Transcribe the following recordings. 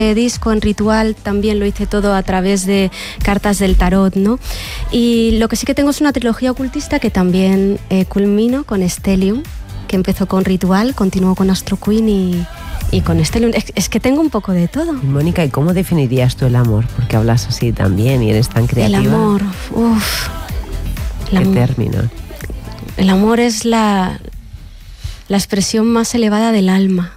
disco en Ritual también lo hice todo a través de cartas del tarot, ¿no? Y lo que sí que tengo es una trilogía ocultista que también culmino con Stellium, que empezó con Ritual, continuó con Astro Queen y con Stellium. Es que tengo un poco de todo. Mónica, ¿y cómo definirías tú el amor? Porque hablas así también y eres tan creativa. El amor, ¿Qué término? El amor es la expresión más elevada del alma.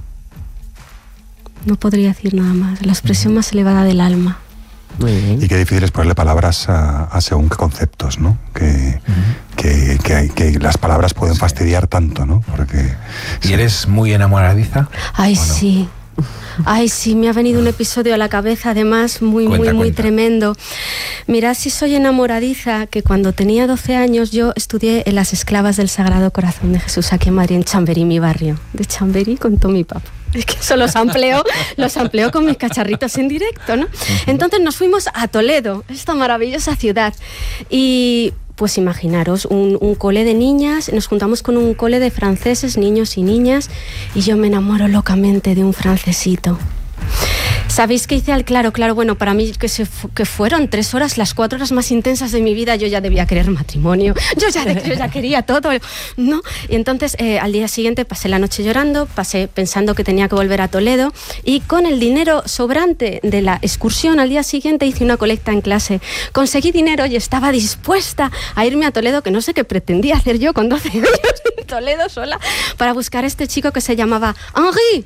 No podría decir nada más. La expresión más elevada del alma. Muy bien. Y qué difícil es ponerle palabras a según qué conceptos, ¿no? Que las palabras pueden fastidiar tanto, ¿no? Porque... ¿Y eres muy enamoradiza? Ay, sí. Ay, sí, me ha venido un episodio a la cabeza, además, muy tremendo. Mirad si soy enamoradiza, que cuando tenía 12 años yo estudié en las Esclavas del Sagrado Corazón de Jesús, aquí en Madrid, en Chamberí, mi barrio. De Chamberí con todo mi papá. Es que eso los ampleo con mis cacharritos en directo, ¿no? Entonces nos fuimos a Toledo, esta maravillosa ciudad. Y pues imaginaros, un cole de niñas, nos juntamos con un cole de franceses, niños y niñas, y yo me enamoro locamente de un francesito. ¿Sabéis qué hice? Claro, bueno, para mí que fueron 3 horas, las 4 horas más intensas de mi vida. Yo ya debía querer matrimonio, yo ya quería todo, ¿no? Y entonces al día siguiente pasé la noche llorando, pasé pensando que tenía que volver a Toledo, y con el dinero sobrante de la excursión al día siguiente hice una colecta en clase. Conseguí dinero y estaba dispuesta a irme a Toledo, que no sé qué pretendía hacer yo con 12 años en Toledo sola, para buscar a este chico que se llamaba Henri.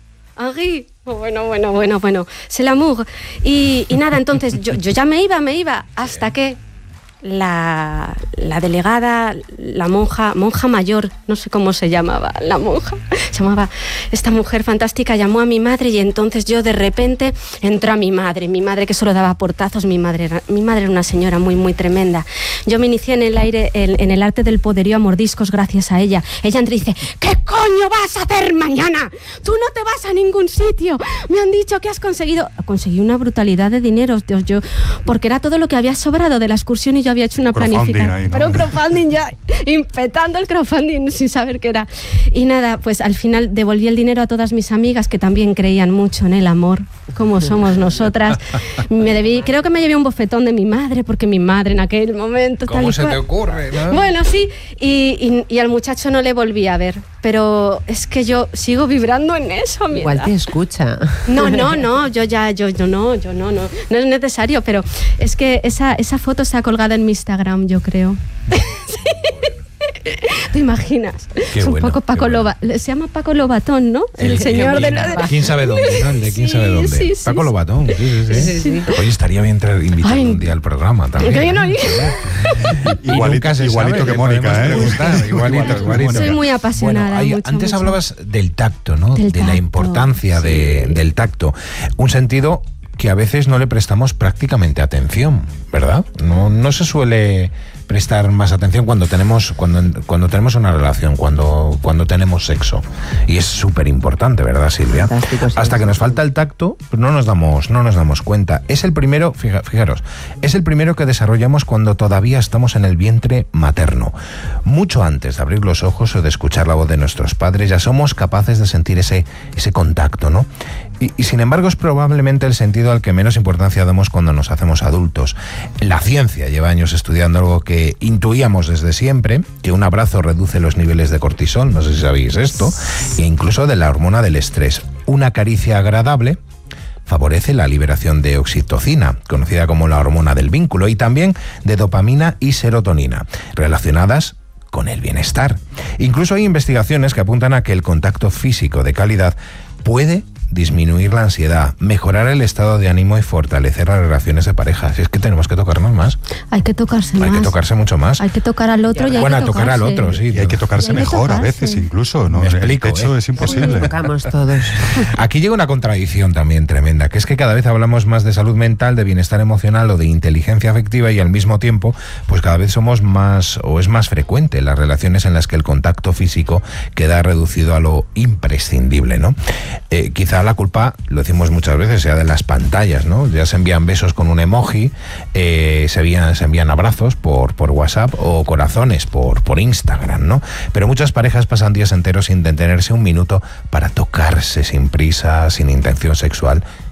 Bueno, c'est l'amour. Y nada, entonces yo ya me iba, hasta que la delegada, la monja mayor, no sé cómo se llamaba, la monja, se llamaba esta mujer fantástica, llamó a mi madre, y entonces yo de repente entró a mi madre que solo daba portazos. Mi madre era una señora muy tremenda. Yo me inicié en el arte del poderío a mordiscos gracias a ella. Ella entra y dice: ¿qué coño vas a hacer mañana? Tú no te vas a ningún sitio. Me han dicho que has conseguido una brutalidad de dinero, yo, porque era todo lo que había sobrado de la excursión y yo había hecho una planificación, ahí, ¿no? Pero un crowdfunding ya, impetando el crowdfunding sin saber qué era. Y nada, pues al final devolví el dinero a todas mis amigas que también creían mucho en el amor, como somos nosotras. Creo que me llevé un bofetón de mi madre, porque mi madre en aquel momento... ¿Cómo se te ocurre, no? Bueno, sí, y al muchacho no le volví a ver, pero es que yo sigo vibrando en eso. Igual te escucha. No, yo no es necesario, pero es que esa foto está colgada en mi Instagram, yo creo. ¿Te imaginas? Qué es un bueno, poco Paco Lobatón, se llama Paco Lobatón, ¿no? El señor de la... ¿Quién sabe dónde? ¿No? El de quién sabe dónde. Sí, Paco Lobatón, sí. Oye, estaría bien invitado un día al programa también. Igualito que Mónica, Igualito. Soy muy apasionada. Bueno, antes hablabas del tacto, ¿no? De la importancia del tacto. Un sentido que a veces no le prestamos prácticamente atención, ¿verdad? No se suele prestar más atención cuando tenemos una relación, cuando tenemos sexo, y es súper importante, ¿verdad, Silvia? Fantástico, sí. Hasta que nos falta el tacto, pues no nos damos cuenta. Es el primero, fijaros, es el primero que desarrollamos cuando todavía estamos en el vientre materno. Mucho antes de abrir los ojos o de escuchar la voz de nuestros padres, ya somos capaces de sentir ese contacto, ¿no? Y sin embargo es probablemente el sentido al que menos importancia damos cuando nos hacemos adultos. La ciencia lleva años estudiando algo que intuíamos desde siempre, que un abrazo reduce los niveles de cortisol, no sé si sabéis esto, e incluso de la hormona del estrés. Una caricia agradable favorece la liberación de oxitocina, conocida como la hormona del vínculo, y también de dopamina y serotonina, relacionadas con el bienestar. Incluso hay investigaciones que apuntan a que el contacto físico de calidad puede disminuir la ansiedad, mejorar el estado de ánimo y fortalecer las relaciones de pareja. Si es que tenemos que tocarnos más. Hay que tocarse más. Hay que tocarse mucho más. Hay que tocar al otro y hay que tocarse. Tocar al otro, sí. Y hay que tocarse mejor a veces incluso, ¿no? Me explico, el techo es imposible. Tocamos todos. Aquí llega una contradicción también tremenda, que es que cada vez hablamos más de salud mental, de bienestar emocional o de inteligencia afectiva, y al mismo tiempo, pues cada vez somos más, o es más frecuente, las relaciones en las que el contacto físico queda reducido a lo imprescindible, ¿no? Quizá la culpa, lo decimos muchas veces, sea de las pantallas, ¿no? Ya se envían besos con un emoji, se envían abrazos por WhatsApp o corazones por Instagram, ¿no? Pero muchas parejas pasan días enteros sin detenerse un minuto para tocarse sin prisa, sin intención sexual